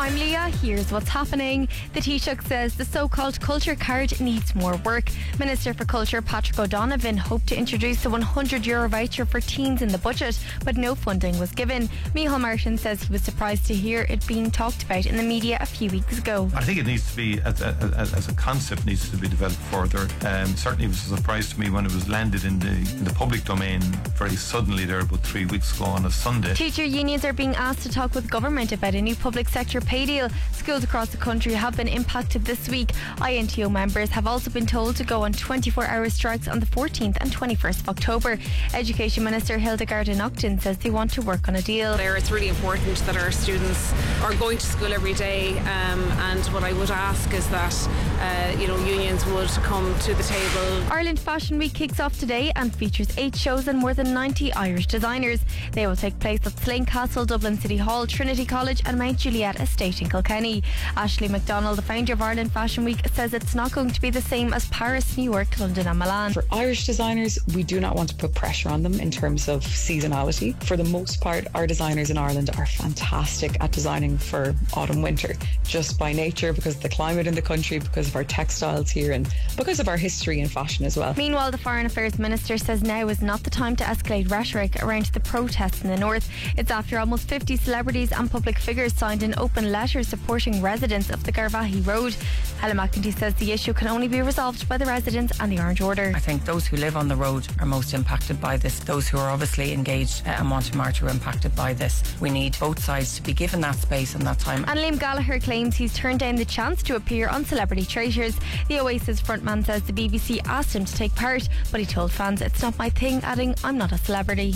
I'm Leah, here's what's happening. The Taoiseach says the so-called culture card needs more work. Minister for Culture Patrick O'Donovan hoped to introduce a €100 voucher for teens in the budget, but no funding was given. Micheál Martin says he was surprised to hear it being talked about in the media a few weeks ago. I think it needs to be, as a concept, needs to be developed further. Certainly it was a surprise to me when it was landed in the public domain very suddenly there about 3 weeks ago on a Sunday. Teacher unions are being asked to talk with government about a new public sector pay deal. Schools across the country have been impacted this week. INTO members have also been told to go on 24-hour strikes on the 14th and 21st of October. Education Minister Hildegarde Naughton says they want to work on a deal. It's really important that our students are going to school every day, and what I would ask is that unions would come to the table. Ireland Fashion Week kicks off today and features 8 shows and more than 90 Irish designers. They will take place at Slane Castle, Dublin City Hall, Trinity College and Mount Juliet Estate in Kilkenny. Ashley McDonald, the founder of Ireland Fashion Week, says it's not going to be the same as Paris, New York, London and Milan. For Irish designers, we do not want to put pressure on them in terms of seasonality. For the most part, our designers in Ireland are fantastic at designing for autumn-winter, just by nature, because of the climate in the country, because of our textiles here and because of our history in fashion as well. Meanwhile, the Foreign Affairs Minister says now is not the time to escalate rhetoric around the protests in the north. It's after almost 50 celebrities and public figures signed an open letter supporting residents of the Garvaghey Road. Helen McEntee says the issue can only be resolved by the residents and the Orange Order. I think those who live on the road are most impacted by this. Those who are obviously engaged and want to march are impacted by this. We need both sides to be given that space and that time. And Liam Gallagher claims he's turned down the chance to appear on Celebrity Traitors. The Oasis frontman says the BBC asked him to take part, but he told fans it's not my thing, adding, I'm not a celebrity.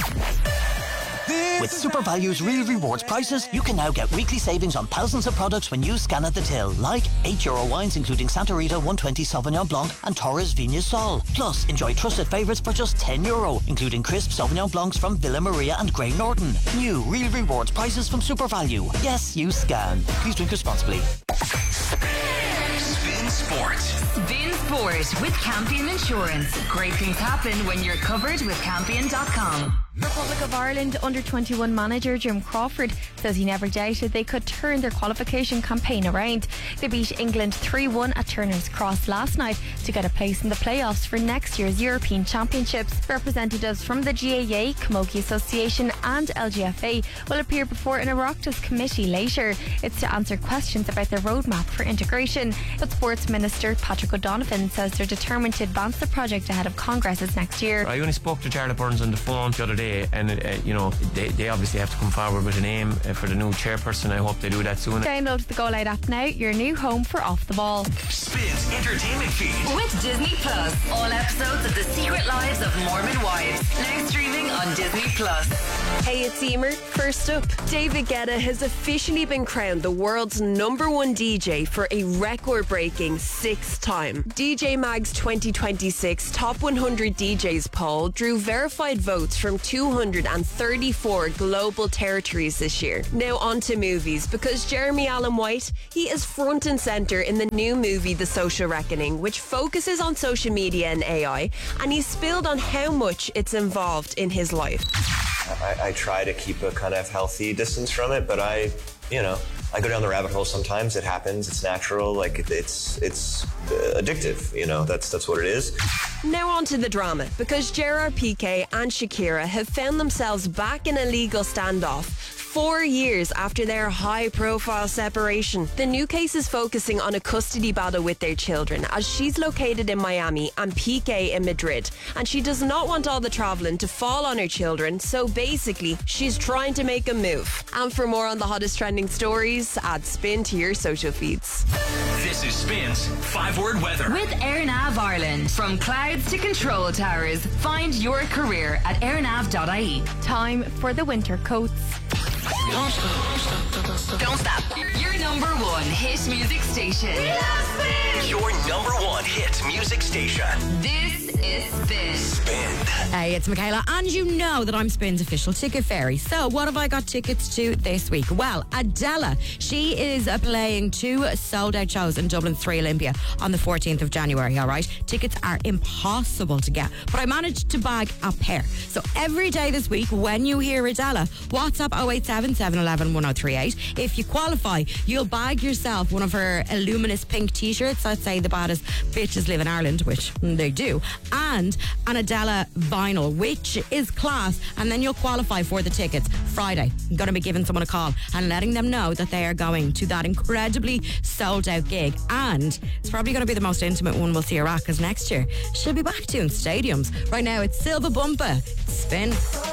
With Super Value's Real Rewards prices, you can now get weekly savings on thousands of products when you scan at the till, like €8 wines including Santa Rita 120 Sauvignon Blanc and Torres Vignes Sol. Plus, enjoy trusted favourites for just €10, including crisp Sauvignon Blancs from Villa Maria and Grey Norton. New Real Rewards prices from Super Value. Yes, you scan. Please drink responsibly. Spin Sport. Spin Sport with Campion Insurance. Great things happen when you're covered with Campion.com. Republic of Ireland under-21 manager Jim Crawford says he never doubted they could turn their qualification campaign around. They beat England 3-1 at Turner's Cross last night to get a place in the playoffs for next year's European Championships. Representatives from the GAA, Camogie Association and LGFA will appear before an Oireachtas committee later. It's to answer questions about their roadmap for integration. But Sports Minister Patrick O'Donovan says they're determined to advance the project ahead of Congresses next year. I only spoke to Jarlath Burns on the phone the other day, and they obviously have to come forward with a name for the new chairperson. I hope they do that soon. Download the Go Loud app now, your new home for Off the Ball. Spins entertainment feed with Disney Plus. All episodes of The Secret Lives of Mormon Wives now streaming on Disney Plus. Hey, it's Emer. First up, David Guetta has officially been crowned the world's #1 DJ for a record-breaking 6th time. DJ Mag's 2026 Top 100 DJs poll drew verified votes from 234 global territories this year. Now on to movies, because Jeremy Allen White, he is front and centre in the new movie The Social Reckoning, which focuses on social media and AI, and he spilled on how much it's involved in his life. I try to keep a kind of healthy distance from it, but I go down the rabbit hole sometimes. It happens. It's natural. Like it's addictive. That's what it is. Now on to the drama, because Gerard Piqué and Shakira have found themselves back in a legal standoff 4 years after their high-profile separation. The new case is focusing on a custody battle with their children, as she's located in Miami and Piqué in Madrid, and she does not want all the travelling to fall on her children, so basically she's trying to make a move. And for more on the hottest trending stories, add Spin to your social feeds. This is Spin's 5-word weather with AirNav Ireland. From clouds to control towers, find your career at airnav.ie. Time for the winter coats. Don't stop. Your #1 hit music station. Your #1 hit music station. This is Spin. Spin. Hey, it's Michaela, and you know that I'm Spin's official ticket fairy. So what have I got tickets to this week? Well, Adela, she is playing 2 sold-out shows in Dublin 3 Olympia on the 14th of January, all right? Tickets are impossible to get, but I managed to bag a pair. So every day this week, when you hear Adela, WhatsApp 087 087 711 1038. If you qualify, you'll bag yourself one of her Illuminous pink t-shirts that say the baddest bitches live in Ireland, which they do, and an Adela vinyl, which is class. And then you'll qualify for the tickets Friday. I'm going to be giving someone a call and letting them know that they are going to that incredibly sold out gig. And it's probably going to be the most intimate one we'll see her at, because next year she'll be back doing stadiums. Right now it's Silva Bumpa. Spin.